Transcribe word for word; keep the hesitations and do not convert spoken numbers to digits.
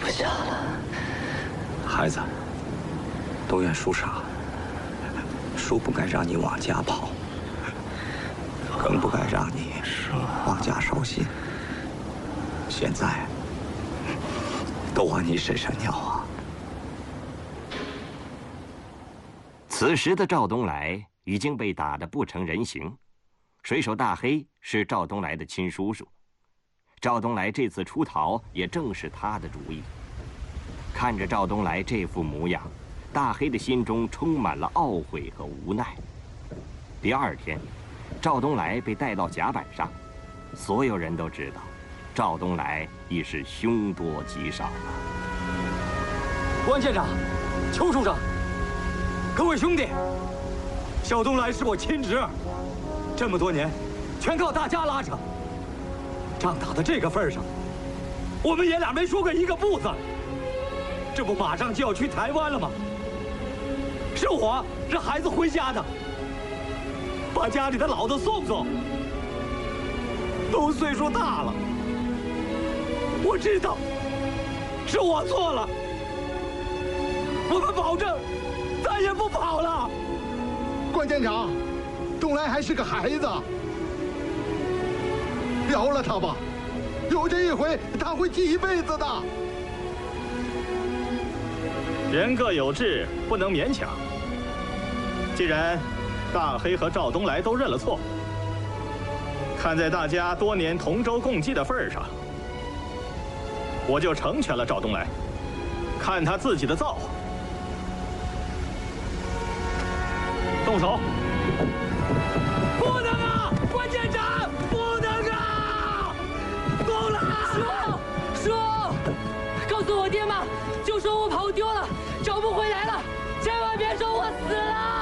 不下了。 孩子，都怨叔傻，叔不该让你往家跑，更不该让你往家捎信。现在都往你身上尿啊！ 此时的赵东来已经被打得不成人形，水手大黑是赵东来的亲叔叔，赵东来这次出逃也正是他的主意。看着赵东来这副模样，大黑的心中充满了懊悔和无奈。第二天，赵东来被带到甲板上，所有人都知道，赵东来已是凶多吉少了。 关舰长，邱处长，各位兄弟，小东来是我亲侄儿，这么多年，全靠大家拉扯。仗打到这个份上，我们爷俩没说过一个不字。这不马上就要去台湾了吗？是我让孩子回家的，把家里的老的送送。都岁数大了，我知道是我错了。我们保证再也不跑了。 关舰长，东来还是个孩子，饶了他吧，有这一回他会记一辈子的。 人各有志，不能勉强。既然大黑和赵东来都认了错，看在大家多年同舟共济的份上，我就成全了赵东来，看他自己的造化。动手！ 不能啊，关舰长，不能啊！东来， 叔，叔，告诉我爹妈，就说我跑丢了，找不回来了，千万别说我死了。